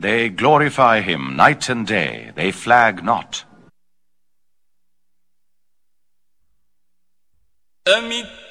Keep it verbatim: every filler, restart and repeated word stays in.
They glorify him night and day, they flag not. أم